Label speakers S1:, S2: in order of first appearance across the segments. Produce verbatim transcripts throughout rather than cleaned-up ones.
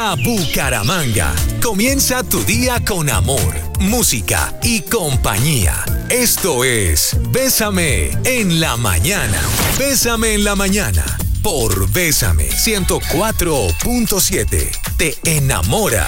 S1: A Bucaramanga. Comienza tu día con amor, música y compañía. Esto es Bésame en la mañana. Bésame en la mañana por Bésame ciento cuatro punto siete. Te enamora.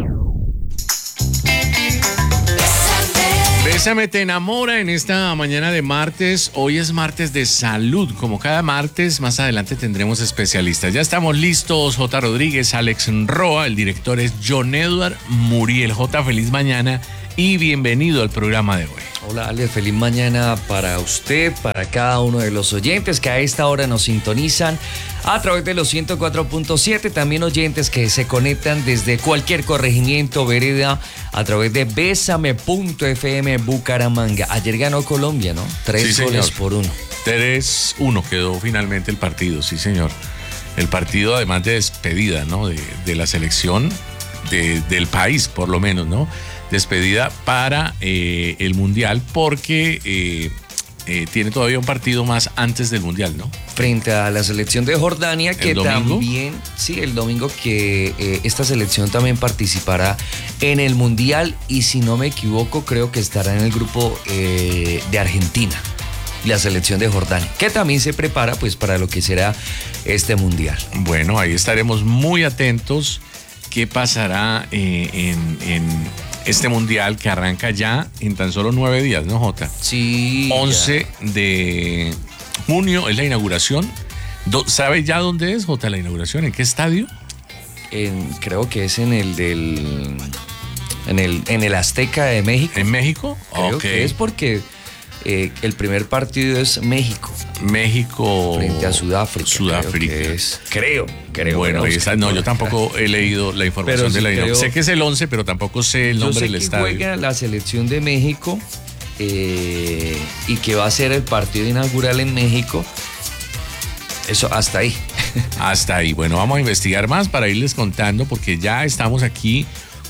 S2: Bésame te enamora en esta mañana de martes. Hoy es martes de salud. Como cada martes, más adelante tendremos especialistas. Ya estamos listos. J. Rodríguez, Alex Roa, el director es John Edward Muriel. J, feliz mañana y bienvenido al programa de hoy.
S3: Hola Ale, feliz mañana para usted, para cada uno de los oyentes que a esta hora nos sintonizan a través de los ciento cuatro punto siete, también oyentes que se conectan desde cualquier corregimiento, vereda, a través de Bésame punto F M Bucaramanga. Ayer ganó Colombia, ¿no? Tres
S2: sí,
S3: goles
S2: señor.
S3: por uno.
S2: tres uno quedó finalmente el partido, sí señor. El partido además de despedida, ¿no? De, de la selección de, del país, por lo menos, ¿no? Despedida para eh, el Mundial porque eh, eh, tiene todavía un partido más antes del Mundial, ¿no?
S3: Frente a la selección de Jordania, que también, sí, el domingo que eh, esta selección también participará en el Mundial y si no me equivoco creo que estará en el grupo eh, de Argentina, la selección de Jordania, que también se prepara pues para lo que será este Mundial.
S2: Bueno, ahí estaremos muy atentos. ¿Qué pasará eh, en... en este mundial que arranca ya en tan solo nueve días, ¿no, Jota?
S3: Sí.
S2: once de junio es la inauguración. ¿Sabe ya dónde es, Jota, la inauguración? ¿En qué estadio?
S3: En, creo que es en el del... En el, en el Azteca de México.
S2: ¿En México?
S3: Creo
S2: okay.
S3: que es porque eh, el primer partido es México.
S2: México.
S3: Frente a Sudáfrica.
S2: Sudáfrica.
S3: Creo que es, creo, creo.
S2: Bueno, esa, no, yo tampoco he leído la información de la inauguración. Sé que es el once, pero tampoco sé el nombre del estadio.
S3: Yo sé que juega la selección de México eh, y que va a ser el partido inaugural en México. Eso, hasta ahí.
S2: Hasta ahí. Bueno, vamos a investigar más para irles contando porque ya estamos aquí,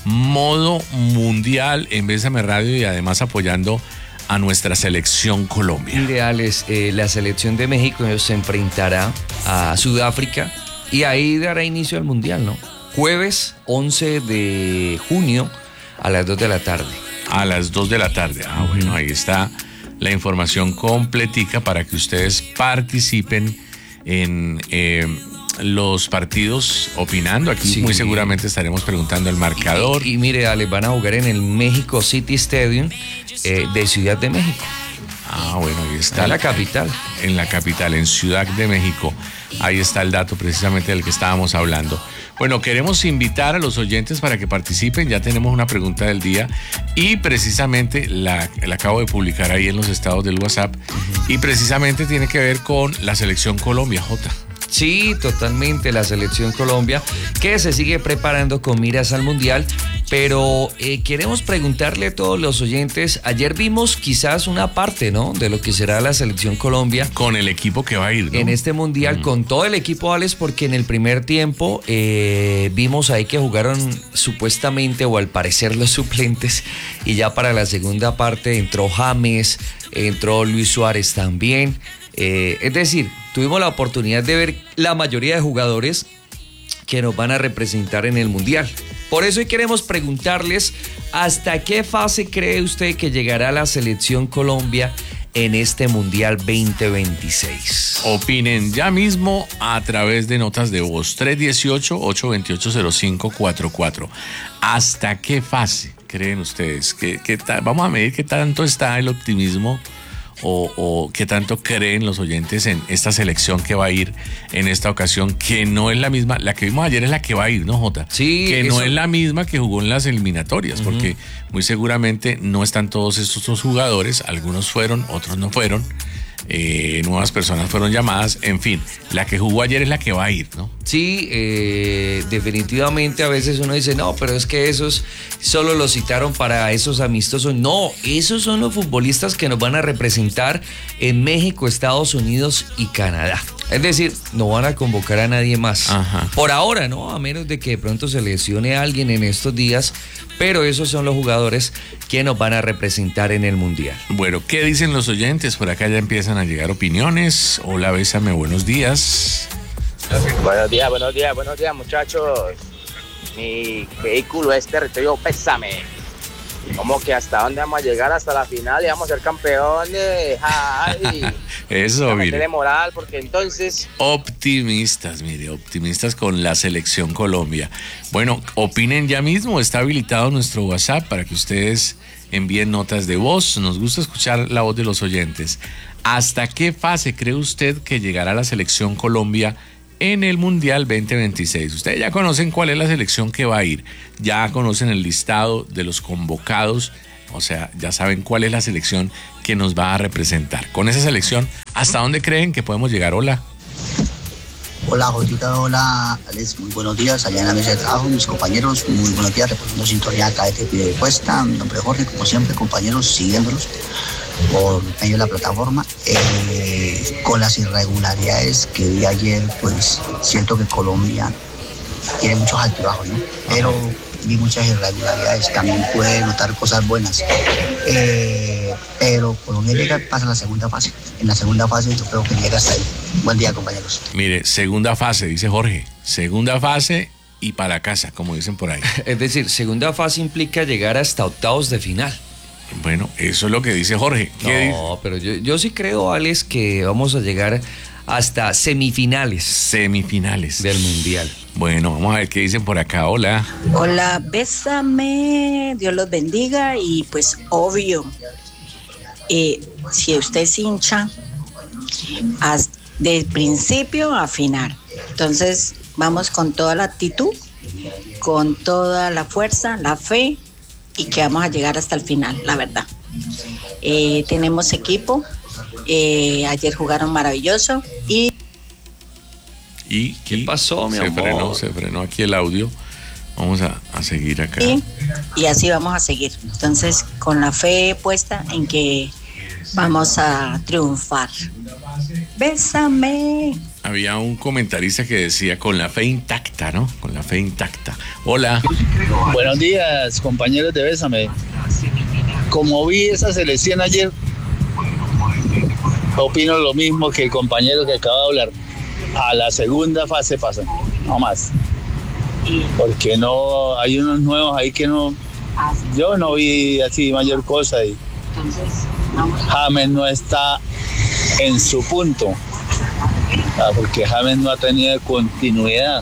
S2: modo mundial en Bésame Radio y además apoyando a nuestra selección Colombia.
S3: Ideales, eh, la selección de México se enfrentará a Sudáfrica y ahí dará inicio al Mundial, ¿no? Jueves once de junio a las dos de la tarde.
S2: A las dos de la tarde. Ah, bueno, ahí está la información completica para que ustedes participen en eh, los partidos opinando. Aquí sí. Muy seguramente estaremos preguntando el marcador.
S3: Y, y mire, Ale, van a jugar en el México City Stadium eh, de Ciudad de México.
S2: Ah, bueno, ahí está.
S3: En la capital.
S2: En la capital, en Ciudad de México. Ahí está el dato precisamente del que estábamos hablando. Bueno, queremos invitar a los oyentes para que participen. Ya tenemos una pregunta del día y precisamente la, la acabo de publicar ahí en los estados del WhatsApp. Uh-huh. Y precisamente tiene que ver con la selección Colombia, Jota.
S3: Sí, totalmente, la selección Colombia que se sigue preparando con miras al Mundial, pero eh, queremos preguntarle a todos los oyentes, ayer vimos quizás una parte, ¿no?, de lo que será la selección Colombia.
S2: Con el equipo que va a ir, ¿no?,
S3: en este Mundial, mm. con todo el equipo, Alex, porque en el primer tiempo eh, vimos ahí que jugaron supuestamente o al parecer los suplentes y ya para la segunda parte entró James, entró Luis Suárez también. Eh, es decir, tuvimos la oportunidad de ver la mayoría de jugadores que nos van a representar en el Mundial. Por eso hoy queremos preguntarles, ¿hasta qué fase cree usted que llegará la selección Colombia en este Mundial veinte veintiséis?
S2: Opinen ya mismo a través de notas de voz tres uno ocho, ocho dos ocho, cero cinco cuatro cuatro. ¿Hasta qué fase creen ustedes? ¿Qué, qué ta- vamos a medir qué tanto está el optimismo O, o qué tanto creen los oyentes en esta selección que va a ir en esta ocasión, que no es la misma, la que vimos ayer es la que va a ir, ¿no, Jota?
S3: Sí.
S2: Que
S3: eso...
S2: no es la misma que jugó en las eliminatorias, uh-huh. porque muy seguramente no están todos estos jugadores, algunos fueron, otros no fueron, eh, nuevas personas fueron llamadas, en fin, la que jugó ayer es la que va a ir, ¿no?
S3: Sí, eh, definitivamente a veces uno dice, no, pero es que esos solo los citaron para esos amistosos. No, esos son los futbolistas que nos van a representar en México, Estados Unidos y Canadá. Es decir, no van a convocar a nadie más.
S2: Ajá.
S3: Por ahora, ¿no? A menos de que de pronto se lesione a alguien en estos días, pero esos son los jugadores que nos van a representar en el Mundial.
S2: Bueno, ¿qué dicen los oyentes? Por acá ya empiezan a llegar opiniones. Hola, Bésame, buenos días.
S4: Buenos días, buenos días, buenos días, muchachos. mi vehículo es territorio Bésame. ¿Cómo que hasta dónde vamos a llegar? Hasta la final y vamos a ser campeones. Ay,
S2: eso, mire.
S4: De moral, porque entonces...
S2: Optimistas, mire, optimistas con la selección Colombia. Bueno, opinen ya mismo, está habilitado nuestro WhatsApp para que ustedes envíen notas de voz. Nos gusta escuchar la voz de los oyentes. ¿Hasta qué fase cree usted que llegará la selección Colombia en el Mundial veinte veintiséis? Ustedes ya conocen cuál es la selección que va a ir, ya conocen el listado de los convocados, o sea, ya saben cuál es la selección que nos va a representar. Con esa selección, ¿hasta dónde creen que podemos llegar? Hola.
S5: Hola, Jotita, hola, Alex, muy buenos días, allá en la mesa de trabajo, mis compañeros, muy buenos días, reportando sintonía acá de Pide Cuesta, mi nombre es Jorge, como siempre, compañeros, siguiéndolos por medio de la plataforma, eh, con las irregularidades que vi ayer, pues siento que Colombia tiene muchos altibajos, ¿no? Pero vi muchas irregularidades, también pude notar cosas buenas, eh, pero Colombia llega, pasa a la segunda fase, en la segunda fase yo creo que llega hasta ahí. Buen día, compañeros.
S2: Mire, segunda fase, dice Jorge, segunda fase y para la casa, como dicen por ahí.
S3: Es decir, segunda fase implica llegar hasta octavos de final.
S2: Bueno, eso es lo que dice Jorge. ¿Qué
S3: no,
S2: dice?
S3: pero yo, yo sí creo, Alex, que vamos a llegar hasta semifinales.
S2: Semifinales.
S3: Del Mundial.
S2: Bueno, vamos a ver qué dicen por acá. Hola.
S6: Hola, bésame, Dios los bendiga y pues obvio, eh, si usted es hincha, hasta de principio a final. Entonces, vamos con toda la actitud, con toda la fuerza, la fe y que vamos a llegar hasta el final, la verdad. Eh, tenemos equipo, eh, ayer jugaron maravilloso y...
S2: ¿Y
S3: qué pasó, mi
S2: se
S3: amor?
S2: Frenó, se frenó aquí el audio. Vamos a, a seguir acá.
S6: Y, y así vamos a seguir. Entonces, con la fe puesta en que vamos a triunfar. Bésame.
S2: Había un comentarista que decía con la fe intacta, ¿no? Con la fe intacta. Hola.
S7: Buenos días, compañeros de Bésame. Como vi esa selección ayer, opino lo mismo que el compañero que acaba de hablar. A la segunda fase pasan, no más. Porque no, hay unos nuevos ahí que no, yo no vi así mayor cosa y James no está en su punto, porque James no ha tenido continuidad.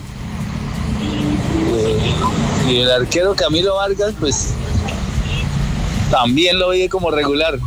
S7: Y el arquero Camilo Vargas, pues también lo vi como regular.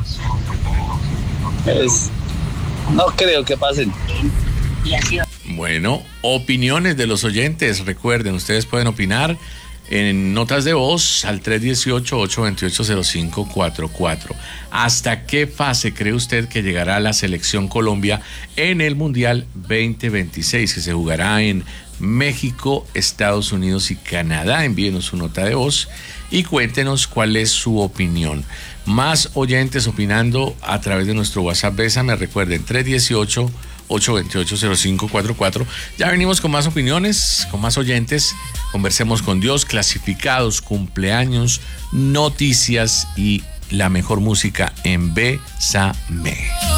S7: Es, no creo que pasen.
S2: Bueno, opiniones de los oyentes. Recuerden, ustedes pueden opinar en notas de voz al tres uno ocho, ocho dos ocho, cero cinco cuatro cuatro. ¿Hasta qué fase cree usted que llegará la selección Colombia en el Mundial veinte veintiséis, que se jugará en México, Estados Unidos y Canadá? Envíenos su nota de voz y cuéntenos cuál es su opinión. Más oyentes opinando a través de nuestro WhatsApp Bésame. Recuerden, tres uno ocho, ocho dos ocho, cero cinco cuatro cuatro. Ya venimos con más opiniones, con más oyentes. Conversemos con Dios, clasificados, cumpleaños, noticias y la mejor música en Bésame.